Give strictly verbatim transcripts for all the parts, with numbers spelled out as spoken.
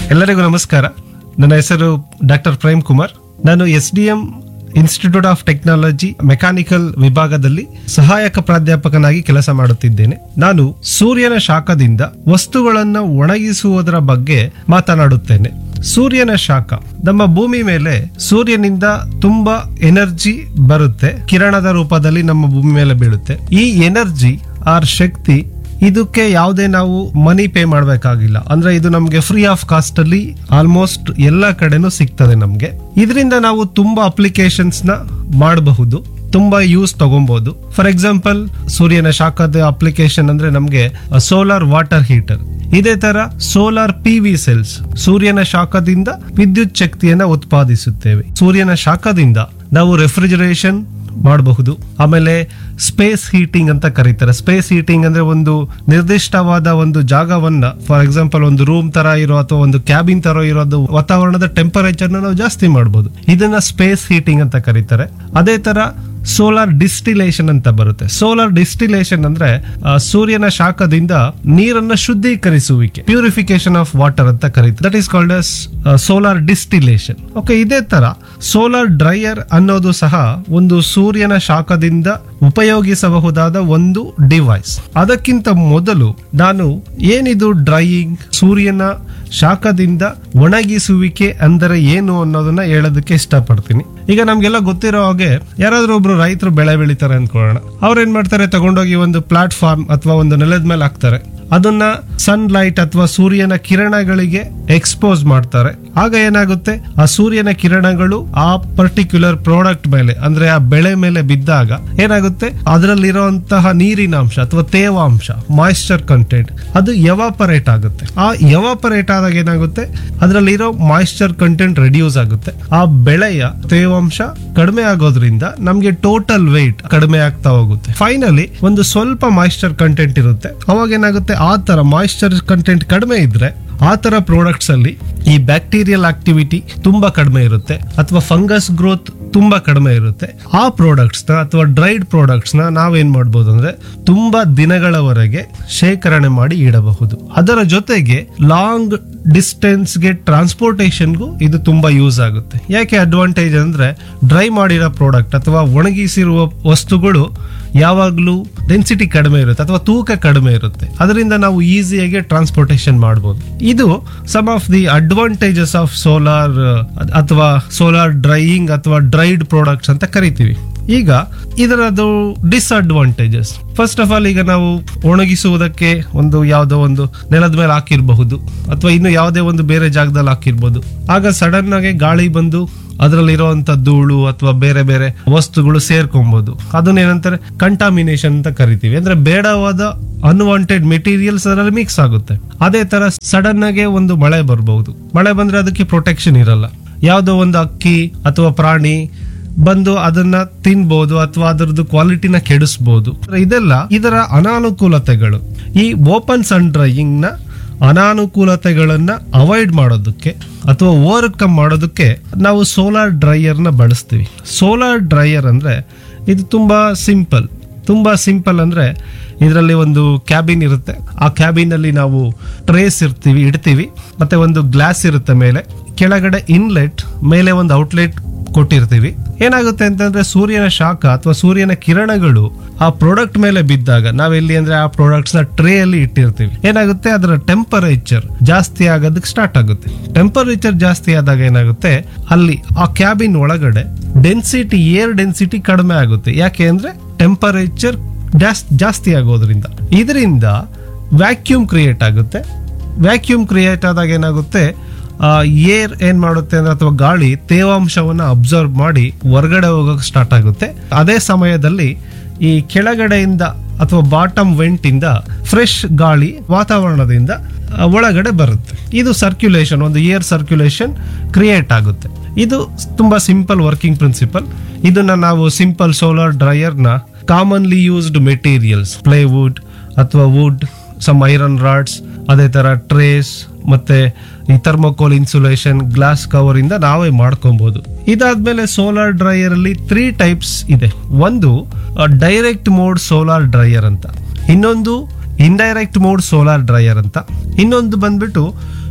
ಎಲ್ಲರಿಗೂ ನಮಸ್ಕಾರ. ನನ್ನ ಹೆಸರು ಡಾಕ್ಟರ್ ಪ್ರೇಮ್ ಕುಮಾರ್. ನಾನು S D M institute of technology mechanical ವಿಭಾಗದಲ್ಲಿ ಸಹಾಯಕ ಪ್ರಾಧ್ಯಾಪಕನಾಗಿ ಕೆಲಸ ಮಾಡುತ್ತಿದ್ದೇನೆ. ನಾನು ಸೂರ್ಯನ ಶಾಖದಿಂದ ವಸ್ತುಗಳನ್ನು ಒಣಗಿಸುವುದರ ಬಗ್ಗೆ ಮಾತನಾಡುತ್ತೇನೆ. ಸೂರ್ಯನ ಶಾಖ, ನಮ್ಮ ಭೂಮಿ ಮೇಲೆ ಸೂರ್ಯನಿಂದ ತುಂಬಾ ಎನರ್ಜಿ ಬರುತ್ತೆ, ಕಿರಣದ ರೂಪದಲ್ಲಿ ನಮ್ಮ ಭೂಮಿ ಮೇಲೆ ಬೀಳುತ್ತೆ. ಈ ಎನರ್ಜಿ ಆರ್ ಶಕ್ತಿ, ಇದಕ್ಕೆ ಯಾವುದೇ ನಾವು ಮನಿ ಪೇ ಮಾಡಬೇಕಾಗಿಲ್ಲ. ಅಂದ್ರೆ ಇದು ನಮ್ಗೆ ಫ್ರೀ ಆಫ್ ಕಾಸ್ಟ್ ಅಲ್ಲಿ ಆಲ್ಮೋಸ್ಟ್ ಎಲ್ಲ ಕಡೆನೂ ಸಿಗ್ತದೆ ನಮ್ಗೆ. ಇದರಿಂದ ನಾವು ತುಂಬಾ ಅಪ್ಲಿಕೇಶನ್ಸ್ ನ ಮಾಡಬಹುದು, ತುಂಬಾ ಯೂಸ್ ತಗೊಬಹುದು. ಫಾರ್ ಎಕ್ಸಾಂಪಲ್, ಸೂರ್ಯನ ಶಾಖದ ಅಪ್ಲಿಕೇಶನ್ ಅಂದ್ರೆ ನಮ್ಗೆ ಸೋಲಾರ್ ವಾಟರ್ ಹೀಟರ್. ಇದೇ ತರ ಸೋಲಾರ್ ಪಿ ವಿ ಸೆಲ್ಸ್, ಸೂರ್ಯನ ಶಾಖದಿಂದ ವಿದ್ಯುತ್ ಶಕ್ತಿಯನ್ನ ಉತ್ಪಾದಿಸುತ್ತೇವೆ. ಸೂರ್ಯನ ಶಾಖದಿಂದ ನಾವು ರೆಫ್ರಿಜರೇಷನ್ ಮಾಡಬಹುದು. ಆಮೇಲೆ ಸ್ಪೇಸ್ ಹೀಟಿಂಗ್ ಅಂತ ಕರೀತಾರೆ. ಸ್ಪೇಸ್ ಹೀಟಿಂಗ್ ಅಂದ್ರೆ ಒಂದು ನಿರ್ದಿಷ್ಟವಾದ ಒಂದು ಜಾಗವನ್ನ, ಫಾರ್ ಎಕ್ಸಾಂಪಲ್ ಒಂದು ರೂಮ್ ತರ ಇರೋ ಅಥವಾ ಒಂದು ಕ್ಯಾಬಿನ್ ತರ ಇರೋದು ವಾತಾವರಣದ ಟೆಂಪರೇಚರ್ ನ ನಾವು ಜಾಸ್ತಿ ಮಾಡಬಹುದು. ಇದನ್ನ ಸ್ಪೇಸ್ ಹೀಟಿಂಗ್ ಅಂತ ಕರೀತಾರೆ. ಅದೇ ತರ ಸೋಲಾರ್ ಡಿಸ್ಟಿಲೇಷನ್ ಅಂತ ಬರುತ್ತೆ. ಸೋಲಾರ್ ಡಿಸ್ಟಿಲೇಷನ್ ಅಂದ್ರೆ ಆ, ಸೂರ್ಯನ ಶಾಖದಿಂದ ನೀರನ್ನ ಶುದ್ಧೀಕರಿಸುವಿಕೆ, ಪ್ಯೂರಿಫಿಕೇಶನ್ ಆಫ್ ವಾಟರ್ ಅಂತ ಕರೀತಾರೆ. That is called as solar distillation. Okay, ಇದೇ ತರ ಸೋಲಾರ್ ಡ್ರೈಯರ್ ಅನ್ನೋದು ಸಹ ಒಂದು ಸೂರ್ಯನ ಶಾಖದಿಂದ ಉಪಯೋಗಿಸಬಹುದಾದ ಒಂದು ಡಿವೈಸ್. ಅದಕ್ಕಿಂತ ಮೊದಲು ನಾನು ಏನಿದು ಡ್ರೈಯಿಂಗ್, ಸೂರ್ಯನ ಶಾಖದಿಂದ ಒಣಗಿಸುವಿಕೆ ಅಂದರೆ ಏನು ಅನ್ನೋದನ್ನ ಹೇಳೋದಕ್ಕೆ ಇಷ್ಟಪಡ್ತೀನಿ. ಈಗ ನಮ್ಗೆಲ್ಲ ಗೊತ್ತಿರೋ ಹಾಗೆ, ಯಾರಾದ್ರೂ ಒಬ್ರು ರೈತರು ಬೆಳೆ ಬೆಳಿತಾರೆ ಅನ್ಕೊಳ್ಳೋಣ. ಅವ್ರ ಏನ್ ಮಾಡ್ತಾರೆ, ತಗೊಂಡೋಗಿ ಒಂದು ಪ್ಲಾಟ್ಫಾರ್ಮ್ ಅಥವಾ ಒಂದು ನೆಲದ ಮೇಲೆ ಹಾಕ್ತಾರೆ. ಅದನ್ನ ಸನ್ ಲೈಟ್ ಅಥವಾ ಸೂರ್ಯನ ಕಿರಣಗಳಿಗೆ ಎಕ್ಸ್ಪೋಸ್ ಮಾಡ್ತಾರೆ. ಆಗ ಏನಾಗುತ್ತೆ, ಆ ಸೂರ್ಯನ ಕಿರಣಗಳು ಆ ಪರ್ಟಿಕ್ಯುಲರ್ ಪ್ರಾಡಕ್ಟ್ ಮೇಲೆ ಅಂದ್ರೆ ಆ ಬೆಳೆ ಮೇಲೆ ಬಿದ್ದಾಗ ಏನಾಗುತ್ತೆ, ಅದರಲ್ಲಿರುವಂತಹ ನೀರಿನಾಂಶ ಅಥವಾ ತೇವಾಂಶ, ಮಾಯಿಶ್ಚರ್ ಕಂಟೆಂಟ್, ಅದು ಎವಾಪರೇಟ್ ಆಗುತ್ತೆ. ಆ ಎವಾಪರೇಟ್ ಆದಾಗ ಏನಾಗುತ್ತೆ, ಅದರಲ್ಲಿರೋ ಮಾಯಿಶ್ಚರ್ ಕಂಟೆಂಟ್ ರೆಡ್ಯೂಸ್ ಆಗುತ್ತೆ. ಆ ಬೆಳೆಯ ತೇವಾಂಶ ಕಡಿಮೆ ಆಗೋದ್ರಿಂದ ನಮ್ಗೆ ಟೋಟಲ್ ವೆಯ್ಟ್ ಕಡಿಮೆ ಆಗ್ತಾ ಹೋಗುತ್ತೆ. ಫೈನಲಿ ಒಂದು ಸ್ವಲ್ಪ ಮಾಯಿಶ್ಚರ್ ಕಂಟೆಂಟ್ ಇರುತ್ತೆ. ಅವಾಗ ಏನಾಗುತ್ತೆ, ಆ ತರ ಮಾಯಿಶ್ಚರ್ ಕಂಟೆಂಟ್ ಕಡಿಮೆ ಇದ್ರೆ ಆ ತರ ಪ್ರಾಡಕ್ಟ್ಸ್ ಅಲ್ಲಿ ಈ ಬ್ಯಾಕ್ಟೀರಿಯಲ್ ಆಕ್ಟಿವಿಟಿ ತುಂಬಾ ಕಡಿಮೆ ಇರುತ್ತೆ ಅಥವಾ ಫಂಗಸ್ ಗ್ರೋತ್ ತುಂಬಾ ಕಡಿಮೆ ಇರುತ್ತೆ. ಆ ಪ್ರಾಡಕ್ಟ್ಸ್ ನ ಅಥವಾ ಡ್ರೈಡ್ ಪ್ರಾಡಕ್ಟ್ಸ್ ನ ನಾವೇನ್ ಮಾಡಬಹುದು ಅಂದ್ರೆ ತುಂಬಾ ದಿನಗಳವರೆಗೆ ಶೇಖರಣೆ ಮಾಡಿ ಇಡಬಹುದು. ಅದರ ಜೊತೆಗೆ ಲಾಂಗ್ ಡಿಸ್ಟೆನ್ಸ್ ಗೆ ಟ್ರಾನ್ಸ್ಪೋರ್ಟೇಷನ್ಗೂ ಇದು ತುಂಬಾ ಯೂಸ್ ಆಗುತ್ತೆ. ಯಾಕೆ ಅಡ್ವಾಂಟೇಜ್ ಅಂದ್ರೆ, ಡ್ರೈ ಮಾಡಿರೋ ಪ್ರಾಡಕ್ಟ್ ಅಥವಾ ಒಣಗಿಸಿರುವ ವಸ್ತುಗಳು ಯಾವಾಗ್ಲೂ ಡೆನ್ಸಿಟಿ ಕಡಿಮೆ ಇರುತ್ತೆ ಅಥವಾ ತೂಕ ಕಡಿಮೆ ಇರುತ್ತೆ. ಅದರಿಂದ ನಾವು ಈಸಿಯಾಗಿ ಟ್ರಾನ್ಸ್ಪೋರ್ಟೇಷನ್ ಮಾಡಬಹುದು. ಇದು some of the advantages of solar ಅಥವಾ ಸೋಲಾರ್ ಡ್ರೈಯಿಂಗ್ ಅಥವಾ ಡ್ರೈಡ್ ಪ್ರಾಡಕ್ಟ್ಸ್ ಅಂತ ಕರಿತೀವಿ. ಈಗ ಇದರದ್ದು ಡಿಸ್ಅಡ್ವಾಂಟೇಜಸ್. ಫಸ್ಟ್ ಆಫ್ ಆಲ್, ಈಗ ನಾವು ಒಣಗಿಸುವುದಕ್ಕೆ ಒಂದು ಯಾವುದೋ ಒಂದು ನೆಲದ ಮೇಲೆ ಹಾಕಿರಬಹುದು ಅಥವಾ ಇನ್ನು ಯಾವುದೇ ಒಂದು ಬೇರೆ ಜಾಗದಲ್ಲಿ ಹಾಕಿರ್ಬೋದು. ಆಗ ಸಡನ್ ಆಗಿ ಗಾಳಿ ಬಂದು ಅದರಲ್ಲಿರುವಂತ ಧೂಳು ಅಥವಾ ಬೇರೆ ಬೇರೆ ವಸ್ತುಗಳು ಸೇರ್ಕೊಬಹುದು. ಅದನ್ನ ಏನಂತಾರೆ, ಕಂಟಾಮಿನೇಷನ್ ಅಂತ ಕರಿತೀವಿ. ಅಂದ್ರೆ ಬೇಡವಾದ ಅನ್ವಾಂಟೆಡ್ ಮೆಟೀರಿಯಲ್ಸ್ ಅದರಲ್ಲಿ ಮಿಕ್ಸ್ ಆಗುತ್ತೆ. ಅದೇ ತರ ಸಡನ್ ಆಗಿ ಒಂದು ಮಳೆ ಬರಬಹುದು. ಮಳೆ ಬಂದ್ರೆ ಅದಕ್ಕೆ ಪ್ರೊಟೆಕ್ಷನ್ ಇರಲ್ಲ. ಯಾವುದೋ ಒಂದು ಅಕ್ಕಿ ಅಥವಾ ಪ್ರಾಣಿ ಬಂದು ಅದನ್ನ ತಿನ್ಬಹುದು ಅಥವಾ ಅದರದ್ದು ಕ್ವಾಲಿಟಿನ ಕೆಡಿಸಬಹುದು. ಇದೆಲ್ಲ ಇದರ ಅನಾನುಕೂಲತೆಗಳು. ಈ ಓಪನ್ ಸನ್ ಡ್ರೈಯಿಂಗ್ ನ ಅನಾನುಕೂಲತೆಗಳನ್ನ ಅವಾಯ್ಡ್ ಮಾಡೋದಕ್ಕೆ ಅಥವಾ ಓವರ್ಕಮ್ ಮಾಡೋದಕ್ಕೆ ನಾವು ಸೋಲಾರ್ ಡ್ರೈಯರ್ ನ ಬಳಸ್ತೀವಿ. ಸೋಲಾರ್ ಡ್ರೈಯರ್ ಅಂದ್ರೆ ಇದು ತುಂಬಾ ಸಿಂಪಲ್. ತುಂಬಾ ಸಿಂಪಲ್ ಅಂದ್ರೆ ಇದರಲ್ಲಿ ಒಂದು ಕ್ಯಾಬಿನ್ ಇರುತ್ತೆ. ಆ ಕ್ಯಾಬಿನ್ ಅಲ್ಲಿ ನಾವು ಟ್ರೇಸ್ ಇರ್ತೀವಿ ಇಡ್ತೀವಿ, ಮತ್ತೆ ಒಂದು ಗ್ಲಾಸ್ ಇರುತ್ತೆ ಮೇಲೆ, ಕೆಳಗಡೆ ಇನ್ಲೆಟ್, ಮೇಲೆ ಒಂದು ಔಟ್ಲೆಟ್ ಕೊಟ್ಟಿರ್ತೀವಿ. ಏನಾಗುತ್ತೆ ಅಂತಂದ್ರೆ, ಸೂರ್ಯನ ಶಾಖ ಅಥವಾ ಸೂರ್ಯನ ಕಿರಣಗಳು ಆ ಪ್ರಾಡಕ್ಟ್ ಮೇಲೆ ಬಿದ್ದಾಗ, ನಾವೆಲ್ಲಿ ಅಂದ್ರೆ ಆ ಪ್ರಾಡಕ್ಟ್ಸ್ ನ ಟ್ರೇ ಅಲ್ಲಿ ಇಟ್ಟಿರ್ತೀವಿ, ಏನಾಗುತ್ತೆ, ಅದರ ಟೆಂಪರೇಚರ್ ಜಾಸ್ತಿ ಆಗೋದಕ್ಕೆ ಸ್ಟಾರ್ಟ್ ಆಗುತ್ತೆ. ಟೆಂಪರೇಚರ್ ಜಾಸ್ತಿ ಆದಾಗ ಏನಾಗುತ್ತೆ, ಅಲ್ಲಿ ಆ ಕ್ಯಾಬಿನ್ ಒಳಗಡೆ ಡೆನ್ಸಿಟಿ, ಏರ್ ಡೆನ್ಸಿಟಿ ಕಡಿಮೆ ಆಗುತ್ತೆ. ಯಾಕೆ ಅಂದ್ರೆ ಟೆಂಪರೇಚರ್ ಜಾಸ್ತಿ ಆಗೋದ್ರಿಂದ. ಇದರಿಂದ ವ್ಯಾಕ್ಯೂಮ್ ಕ್ರಿಯೇಟ್ ಆಗುತ್ತೆ. ವ್ಯಾಕ್ಯೂಮ್ ಕ್ರಿಯೇಟ್ ಆದಾಗ ಏನಾಗುತ್ತೆ, ಏರ್ ಏನ್ ಮಾಡುತ್ತೆ ಅಂದ್ರೆ ಅಥವಾ ಗಾಳಿ ತೇವಾಂಶವನ್ನ ಅಬ್ಸರ್ವ್ ಮಾಡಿ ಹೊರಗಡೆ ಹೋಗಕ್ಕೆ ಸ್ಟಾರ್ಟ್ ಆಗುತ್ತೆ. ಅದೇ ಸಮಯದಲ್ಲಿ ಈ ಕೆಳಗಡೆಯಿಂದ ಅಥವಾ ಬಾಟಮ್ ವೆಂಟ್ ಇಂದ ಫ್ರೆಶ್ ಗಾಳಿ ವಾತಾವರಣದಿಂದ ಒಳಗಡೆ ಬರುತ್ತೆ. ಇದು ಸರ್ಕ್ಯುಲೇಷನ್, ಒಂದು ಏರ್ ಸರ್ಕ್ಯುಲೇಷನ್ ಕ್ರಿಯೇಟ್ ಆಗುತ್ತೆ. ಇದು ತುಂಬಾ ಸಿಂಪಲ್ ವರ್ಕಿಂಗ್ ಪ್ರಿನ್ಸಿಪಲ್. ಇದನ್ನ ನಾವು ಸಿಂಪಲ್ ಸೋಲಾರ್ ಡ್ರೈಯರ್ ನ ಕಾಮನ್ಲಿ ಯೂಸ್ಡ್ ಮೆಟೀರಿಯಲ್ಸ್, ಪ್ಲೇವುಡ್ ಅಥವಾ ವುಡ್, ಸಮ್ ಐರನ್ ರಾಡ್ಸ್, ಅದೇ ತರ ಟ್ರೇಸ್ ಮತ್ತೆ ಈ ಥರ್ಮೋಕೋಲ್ ಇನ್ಸುಲೇಷನ್, ಗ್ಲಾಸ್ ಕವರ್ ಇಂದ ನಾವೇ ಮಾಡ್ಕೊಬಹುದು. ಇದಾದ್ಮೇಲೆ ಸೋಲಾರ್ ಡ್ರೈಯರ್ ಅಲ್ಲಿ ತ್ರೀ ಟೈಪ್ಸ್ ಇದೆ. ಒಂದು ಡೈರೆಕ್ಟ್ ಮೋಡ್ ಸೋಲಾರ್ ಡ್ರೈಯರ್ ಅಂತ, ಇನ್ನೊಂದು ಇಂಡೈರೆಕ್ಟ್ ಮೋಡ್ ಸೋಲಾರ್ ಡ್ರೈಯರ್ ಅಂತ, ಇನ್ನೊಂದು ಬಂದ್ಬಿಟ್ಟು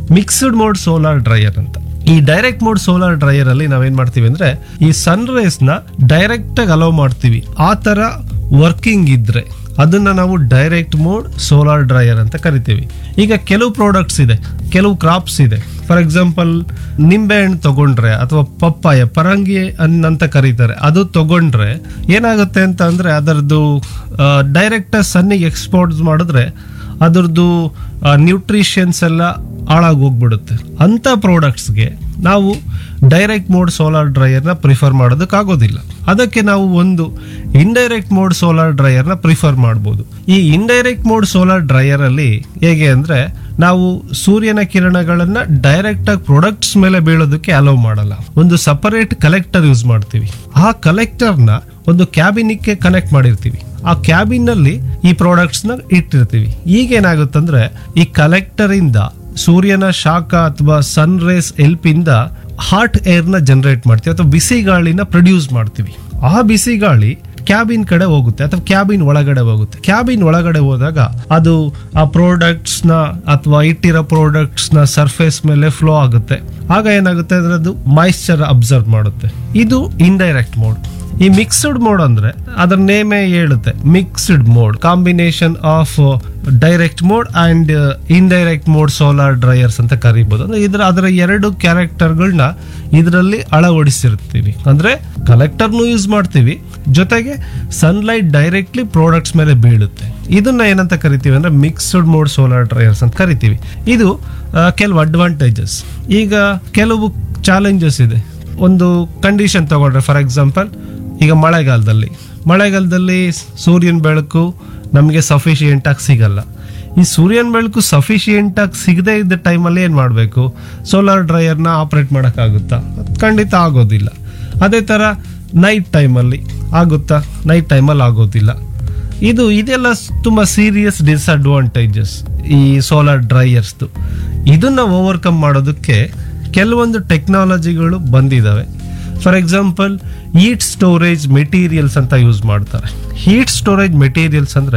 ಮಿಕ್ಸ್ಡ್ ಮೋಡ್ ಸೋಲಾರ್ ಡ್ರೈಯರ್ ಅಂತ. ಈ ಡೈರೆಕ್ಟ್ ಮೋಡ್ ಸೋಲಾರ್ ಡ್ರೈಯರ್ ಅಲ್ಲಿ ನಾವೇನ್ ಮಾಡ್ತೀವಿ ಅಂದ್ರೆ ಈ ಸನ್ ರೇಸ್ ನ ಡೈರೆಕ್ಟ್ ಆಗಿ ಅಲೋ ಮಾಡ್ತೀವಿ. ಆ ತರ ವರ್ಕಿಂಗ್ ಇದ್ರೆ ಅದನ್ನ ನಾವು ಡೈರೆಕ್ಟ್ ಮೋಡ್ ಸೋಲಾರ್ ಡ್ರೈಯರ್ ಅಂತ ಕರಿತೀವಿ. ಈಗ ಕೆಲವು ಪ್ರಾಡಕ್ಟ್ಸ್ ಇದೆ, ಕೆಲವು ಕ್ರಾಪ್ಸ್ ಇದೆ. ಫಾರ್ ಎಕ್ಸಾಂಪಲ್ ನಿಂಬೆ ಹಣ್ಣು ತಗೊಂಡ್ರೆ ಅಥವಾ ಪಪ್ಪಾಯ, ಪರಂಗಿ ಅಂತ ಕರೀತಾರೆ, ಅದು ತಗೊಂಡ್ರೆ ಏನಾಗುತ್ತೆ ಅಂತ ಅಂದ್ರೆ ಅದರದ್ದು ಡೈರೆಕ್ಟ್ ಸನ್ನಿಗೆ ಎಕ್ಸ್ಪೋರ್ಟ್ ಮಾಡಿದ್ರೆ ಅದರದ್ದು ನ್ಯೂಟ್ರಿಷನ್ಸ್ ಎಲ್ಲ ಹಾಳಾಗಿ ಹೋಗ್ಬಿಡುತ್ತೆ. ಅಂತ ಪ್ರಾಡಕ್ಟ್ಸ್ಗೆ ನಾವು ಡೈರೆಕ್ಟ್ ಮೋಡ್ ಸೋಲಾರ್ ಡ್ರೈಯರ್ನ ಪ್ರಿಫರ್ ಮಾಡೋದಕ್ಕಾಗೋದಿಲ್ಲ. ಅದಕ್ಕೆ ನಾವು ಒಂದು ಇಂಡೈರೆಕ್ಟ್ ಮೋಡ್ ಸೋಲಾರ್ ಡ್ರೈಯರ್ನ ಪ್ರಿಫರ್ ಮಾಡ್ಬೋದು. ಈ ಇಂಡೈರೆಕ್ಟ್ ಮೋಡ್ ಸೋಲಾರ್ ಡ್ರೈಯರ್ ಅಲ್ಲಿ ಹೇಗೆ ಅಂದ್ರೆ ನಾವು ಸೂರ್ಯನ ಕಿರಣಗಳನ್ನ ಡೈರೆಕ್ಟ್ ಆಗಿ ಪ್ರಾಡಕ್ಟ್ಸ್ ಮೇಲೆ ಬೀಳೋದಕ್ಕೆ ಅಲೋ ಮಾಡಲ್ಲ. ಒಂದು ಸಪರೇಟ್ ಕಲೆಕ್ಟರ್ ಯೂಸ್ ಮಾಡ್ತೀವಿ. ಆ ಕಲೆಕ್ಟರ್ನ ಒಂದು ಕ್ಯಾಬಿನಿಗೆ ಕನೆಕ್ಟ್ ಮಾಡಿರ್ತೀವಿ. ಆ ಕ್ಯಾಬಿನ್ ನಲ್ಲಿ ಈ ಪ್ರಾಡಕ್ಟ್ಸ್ ನ ಇಟ್ಟಿರ್ತೀವಿ. ಈಗ ಏನಾಗುತ್ತಂದ್ರೆ ಈ ಕಲೆಕ್ಟರ್ ಇಂದ ಸೂರ್ಯನ ಶಾಖ ಅಥವಾ ಸನ್ ರೇಸ್ ಹೆಲ್ಪ್ ಇಂದ ಹಾಟ್ ಏರ್ ನ ಜನರೇಟ್ ಮಾಡ್ತೀವಿ ಅಥವಾ ಬಿಸಿ ಗಾಳಿನ ಪ್ರೊಡ್ಯೂಸ್ ಮಾಡ್ತೀವಿ. ಆ ಬಿಸಿ ಗಾಳಿ ಕ್ಯಾಬಿನ್ ಕಡೆ ಹೋಗುತ್ತೆ ಅಥವಾ ಕ್ಯಾಬಿನ್ ಒಳಗಡೆ ಹೋಗುತ್ತೆ. ಕ್ಯಾಬಿನ್ ಒಳಗಡೆ ಹೋದಾಗ ಅದು ಆ ಪ್ರಾಡಕ್ಟ್ಸ್ ನ ಅಥವಾ ಇಟ್ಟಿರೋ ಪ್ರಾಡಕ್ಟ್ಸ್ ನ ಸರ್ಫೇಸ್ ಮೇಲೆ ಫ್ಲೋ ಆಗುತ್ತೆ. ಆಗ ಏನಾಗುತ್ತೆ ಅಂದ್ರೆ ಅದು ಮಾಯಿಶ್ಚರ್ ಅಬ್ಸರ್ವ್ ಮಾಡುತ್ತೆ. ಇದು ಇಂಡೈರೆಕ್ಟ್ ಮೋಡ್. ಈ ಮಿಕ್ಸ್ಡ್ ಮೋಡ್ ಅಂದ್ರೆ ಅದರ ನೇಮೇ ಹೇಳುತ್ತೆ, mixed mode, combination of direct mode and indirect mode solar dryers ಅಂತ ಕರಿಬಹುದು. ಅಂದ್ರೆ ಇದ್ರ ಅದರ ಎರಡು ಕ್ಯಾರೆಕ್ಟರ್ಗಳನ್ನ ಇದರಲ್ಲಿ ಅಳವಡಿಸಿರ್ತೀವಿ. ಅಂದ್ರೆ ಕಲೆಕ್ಟರ್ನು ಯೂಸ್ ಮಾಡ್ತೀವಿ, ಜೊತೆಗೆ ಸನ್ಲೈಟ್ ಡೈರೆಕ್ಟ್ಲಿ ಪ್ರಾಡಕ್ಟ್ಸ್ ಮೇಲೆ ಬೀಳುತ್ತೆ. ಇದನ್ನ ಏನಂತ ಕರಿತೀವಿ ಅಂದ್ರೆ ಮಿಕ್ಸ್ಡ್ ಮೋಡ್ ಸೋಲಾರ್ ಡ್ರೈಯರ್ಸ್ ಅಂತ ಕರಿತೀವಿ. ಇದು ಕೆಲವು ಅಡ್ವಾಂಟೇಜಸ್. ಈಗ ಕೆಲವು ಚಾಲೆಂಜಸ್ ಇದೆ. ಒಂದು ಕಂಡೀಷನ್ ತಗೊಂಡ್ರೆ, ಫಾರ್ ಎಕ್ಸಾಂಪಲ್ ಈಗ ಮಳೆಗಾಲದಲ್ಲಿ ಮಳೆಗಾಲದಲ್ಲಿ ಸೂರ್ಯನ ಬೆಳಕು ನಮಗೆ ಸಫಿಶಿಯೆಂಟ್ ಆಗಿ ಸಿಗಲ್ಲ. ಈ ಸೂರ್ಯನ ಬೆಳಕು ಸಫಿಶಿಯೆಂಟ್ ಆಗಿ ಸಿಗದೇ ಇದ್ದ ಟೈಮಲ್ಲಿ ಏನ್ ಮಾಡಬೇಕು? ಸೋಲಾರ್ ಡ್ರೈಯರ್ನ ಆಪರೇಟ್ ಮಾಡೋಕ್ಕಾಗುತ್ತಾ? ಖಂಡಿತ ಆಗೋದಿಲ್ಲ. ಅದೇ ತರ ನೈಟ್ ಟೈಮಲ್ಲಿ ಆಗುತ್ತಾ? ನೈಟ್ ಟೈಮಲ್ಲಿ ಆಗೋದಿಲ್ಲ. ಇದು ಇದೆಲ್ಲ ತುಂಬಾ ಸೀರಿಯಸ್ ಡಿಸ್ಅಡ್ವಾಂಟೇಜಸ್ ಈ ಸೋಲಾರ್ ಡ್ರೈಯರ್ಸ್ದು. ಇದನ್ನ ಓವರ್ಕಮ್ ಮಾಡೋದಕ್ಕೆ ಕೆಲವೊಂದು ಟೆಕ್ನಾಲಜಿಗಳು ಬಂದಿದ್ದಾವೆ. For example heat storage materials ಅಂತ ಯೂಸ್ ಮಾಡ್ತಾರೆ. ಹೀಟ್ ಸ್ಟೋರೇಜ್ ಮೆಟೀರಿಯಲ್ಸ್ ಅಂದ್ರೆ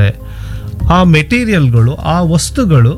ಆ ಮೆಟೀರಿಯಲ್ಗಳು, ಆ ವಸ್ತುಗಳು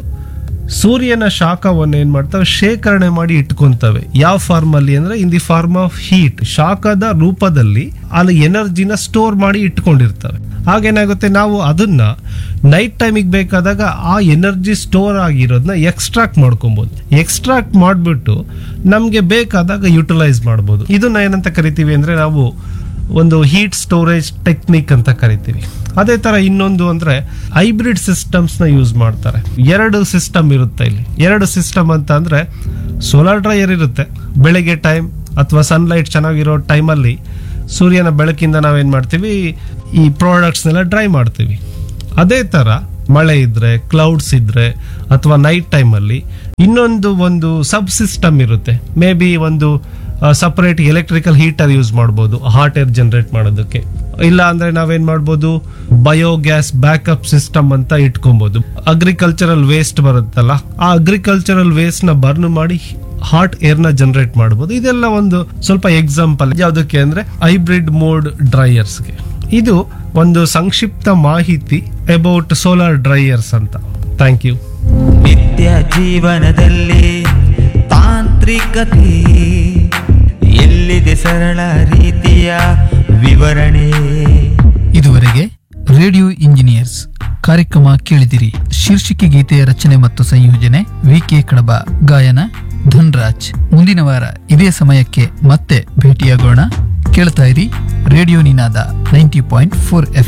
ಸೂರ್ಯನ ಶಾಖವನ್ನು ಏನ್ ಮಾಡ್ತವೆ? ಶೇಖರಣೆ ಮಾಡಿ ಇಟ್ಕೊಂತವೆ. ಯಾವ ಫಾರ್ಮ್ ಅಲ್ಲಿ ಅಂದ್ರೆ in the form of heat, ಶಾಖದ ರೂಪದಲ್ಲಿ ಅಲ್ಲಿ ಎನರ್ಜಿನ ಸ್ಟೋರ್ ಮಾಡಿ ಇಟ್ಕೊಂಡಿರ್ತವೆ. ಹಾಗೇನಾಗುತ್ತೆ, ನಾವು ಅದನ್ನ ನೈಟ್ ಟೈಮಿಗೆ ಬೇಕಾದಾಗ ಆ ಎನರ್ಜಿ ಸ್ಟೋರ್ ಆಗಿರೋದನ್ನ ಎಕ್ಸ್ಟ್ರಾಕ್ಟ್ ಮಾಡ್ಕೊಬಹುದು. ಎಕ್ಸ್ಟ್ರಾಕ್ಟ್ ಮಾಡ್ಬಿಟ್ಟು ನಮ್ಗೆ ಬೇಕಾದಾಗ ಯುಟಿಲೈಸ್ ಮಾಡ್ಬೋದು. ಇದನ್ನ ಏನಂತ ಕರಿತೀವಿ ಅಂದ್ರೆ ನಾವು ಒಂದು ಹೀಟ್ ಸ್ಟೋರೇಜ್ ಟೆಕ್ನಿಕ್ ಅಂತ ಕರಿತೀವಿ. ಅದೇ ತರ ಇನ್ನೊಂದು ಅಂದ್ರೆ ಹೈಬ್ರಿಡ್ ಸಿಸ್ಟಮ್ಸ್ ನ ಯೂಸ್ ಮಾಡ್ತಾರೆ. ಎರಡು ಸಿಸ್ಟಮ್ ಇರುತ್ತೆ ಇಲ್ಲಿ. ಎರಡು ಸಿಸ್ಟಮ್ ಅಂತ ಅಂದ್ರೆ ಸೋಲಾರ್ ಡ್ರೈಯರ್ ಇರುತ್ತೆ. ಬೆಳಿಗ್ಗೆ ಟೈಮ್ ಅಥವಾ ಸನ್ಲೈಟ್ ಚೆನ್ನಾಗಿರೋ ಟೈಮಲ್ಲಿ ಸೂರ್ಯನ ಬೆಳಕಿಂದ ನಾವೇನ್ ಮಾಡ್ತೀವಿ? ಈ ಪ್ರಾಡಕ್ಟ್ಸ್ನೆಲ್ಲ ಡ್ರೈ ಮಾಡ್ತೀವಿ. ಅದೇ ತರ ಮಳೆ ಇದ್ರೆ, ಕ್ಲೌಡ್ಸ್ ಇದ್ರೆ ಅಥವಾ ನೈಟ್ ಟೈಮಲ್ಲಿ ಇನ್ನೊಂದು ಒಂದು ಸಬ್ ಸಿಸ್ಟಮ್ ಇರುತ್ತೆ. ಮೇ ಬಿ ಒಂದು ಸಪರೇಟ್ ಎಲೆಕ್ಟ್ರಿಕಲ್ ಹೀಟರ್ ಯೂಸ್ ಮಾಡ್ಬೋದು ಹಾಟ್ ಏರ್ ಜನರೇಟ್ ಮಾಡೋದಕ್ಕೆ. ಇಲ್ಲ ಅಂದ್ರೆ ನಾವೇನ್ ಮಾಡ್ಬೋದು? ಬಯೋಗ್ಯಾಸ್ ಬ್ಯಾಕಪ್ ಸಿಸ್ಟಮ್ ಅಂತ ಇಟ್ಕೊಬಹುದು. ಅಗ್ರಿಕಲ್ಚರಲ್ ವೇಸ್ಟ್ ಬರುತ್ತಲ್ಲ, ಆ ಅಗ್ರಿಕಲ್ಚರಲ್ ವೇಸ್ಟ್ ನ ಬರ್ನ್ ಮಾಡಿ ಹಾಟ್ ಏರ್ ನ ಜನರೇಟ್ ಮಾಡಬಹುದು. ಇದೆಲ್ಲ ಒಂದು ಸ್ವಲ್ಪ ಎಕ್ಸಾಂಪಲ್. ಯಾವ್ದಕ್ಕೆ ಅಂದ್ರೆ ಹೈಬ್ರಿಡ್ ಮೋಡ್ ಡ್ರೈಯರ್ಸ್ಗೆ. ಇದು ಒಂದು ಸಂಕ್ಷಿಪ್ತ ಮಾಹಿತಿ ಅಬೌಟ್ ಸೋಲಾರ್ ಡ್ರೈಯರ್ಸ್ ಅಂತ. Thank you. ನಿತ್ಯ ಜೀವನದಲ್ಲಿ ತಾಂತ್ರಿಕತೆ ಎಲ್ಲಿದೆ ಸರಳ ರೀತಿಯ ವಿವರಣೆ. ಇದುವರೆಗೆ ರೇಡಿಯೋ ಇಂಜಿನಿಯರ್ಸ್ ಕಾರ್ಯಕ್ರಮ ಕೇಳಿದಿರಿ. ಶೀರ್ಷಿಕೆ ಗೀತೆಯ ರಚನೆ ಮತ್ತು ಸಂಯೋಜನೆ ವಿ ಕೆ ಕಡಬ, ಗಾಯನ ಧನ್ರಾಜ್. ಮುಂದಿನ ವಾರ ಇದೇ ಸಮಯಕ್ಕೆ ಮತ್ತೆ ಭೇಟಿಯಾಗೋಣ. ಕೇಳ್ತಾ ಇರಿ ರೇಡಿಯೋ ನಿನಾದ ನೈಂಟಿ ಪಾಯಿಂಟ್ ಫೋರ್ ಎಫ್